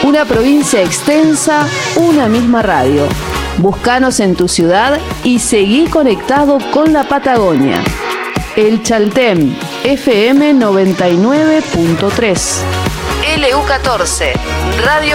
Una provincia extensa, una misma radio. Búscanos en tu ciudad y seguí conectado con la Patagonia. El Chaltén, FM 99.3. LU14, Radio